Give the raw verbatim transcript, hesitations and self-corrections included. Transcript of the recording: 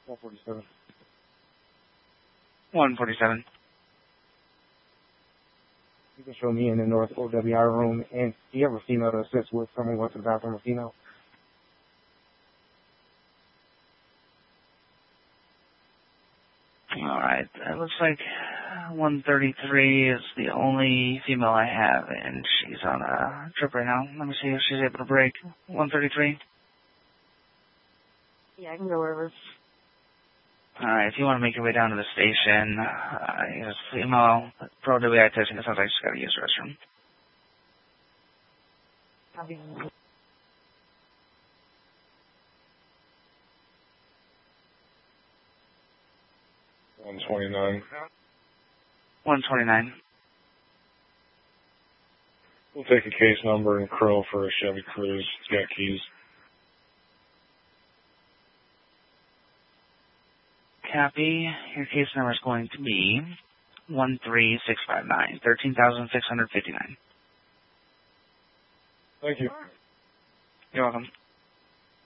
one forty-seven. one forty-seven. You can show me in the North O W I room, and do you have a female to assist with someone going to the bathroom, a female? All right. It looks like one thirty-three is the only female I have, and she's on a trip right now. Let me see if she's able to break. one thirty-three. Yeah, I can go wherever. All right. If you want to make your way down to the station, uh, yes, female pro W I testing. It sounds like she's got to use the restroom. Copy. one twenty-nine. one twenty-nine. We'll take a case number and crow for a Chevy Cruze. It's got keys. Copy. Your case number is going to be one three six five nine, thirteen thousand six hundred fifty-nine. Thank you. You're welcome.